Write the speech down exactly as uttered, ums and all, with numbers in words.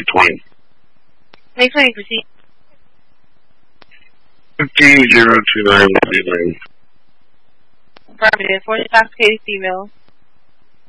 twenty. May twenty, proceed. fifteen zero two nine one three nine. Affirmative. For an intoxicated female.